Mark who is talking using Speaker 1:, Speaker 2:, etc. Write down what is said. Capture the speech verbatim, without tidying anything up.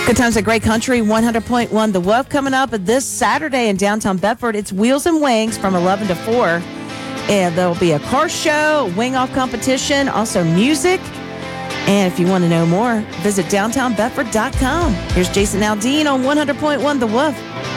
Speaker 1: Good times at Great Country, one hundred point one The Wolf coming up this Saturday in downtown Bedford. It's Wheels and Wings from eleven to four. And there'll be a car show, wing off competition, also music. And if you want to know more, visit downtown bedford dot com. Here's Jason Aldean on one hundred point one The Wolf.